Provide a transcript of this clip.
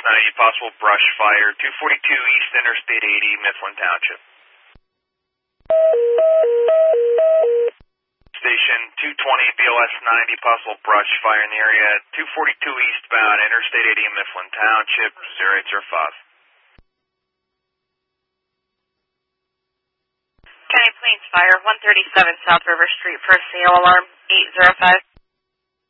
90, possible brush fire, 242 East Interstate 80, Mifflin Township. Station 220, BLS 90, possible brush fire in the area, 242 eastbound, Interstate 80, Mifflin Township, 0805. County Plains Fire, 137 South River Street, first CO alarm, 805.